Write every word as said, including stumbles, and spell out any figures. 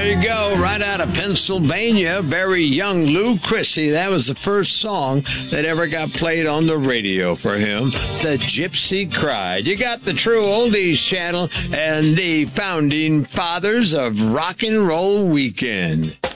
you go, right out of Pennsylvania, very young Lou Chrissy. That was the first song that ever got played on the radio for him. The Gypsy Cried. You got the True Oldies channel and the founding fathers of Rock and Roll Weekend.